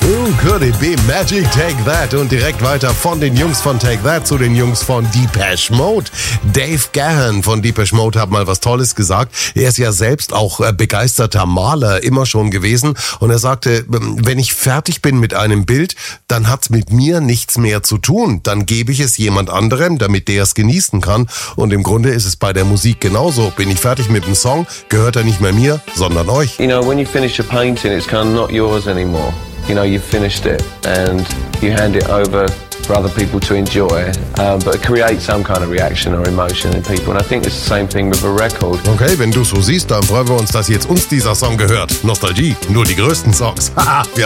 Could it be Magic? Take That. Und direkt weiter von den Jungs von Take That zu den Jungs von Depeche Mode. Dave Gahan von Depeche Mode hat mal was Tolles gesagt. Er ist ja selbst auch begeisterter Maler immer schon gewesen. Und er sagte, wenn ich fertig bin mit einem Bild, dann hat's mit mir nichts mehr zu tun. Dann gebe ich es jemand anderem, damit der es genießen kann. Und im Grunde ist es bei der Musik genauso. Bin ich fertig mit dem Song, gehört er nicht mehr mir, sondern euch. You know, when you finish a painting, it's kind of not yours anymore. You know, you've finished it and you hand it over for other people to enjoy, but create some kind of reaction or emotion in people. And I think it's the same thing with a record. Okay, wenn du so siehst, dann freuen wir uns, dass jetzt uns dieser Song gehört. Nostalgie, nur die größten Songs. Haha,